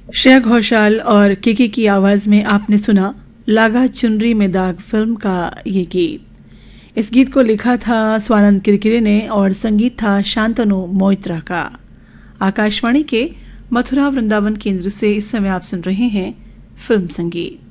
श्रेया घोषाल और केके की आवाज में आपने सुना लागा चुनरी में दाग फिल्म का ये गीत। इस गीत को लिखा था स्वानंद किरकिरे ने और संगीत था शांतनु मोइत्रा का। आकाशवाणी के मथुरा वृंदावन केंद्र से इस समय आप सुन रहे हैं फिल्म संगीत।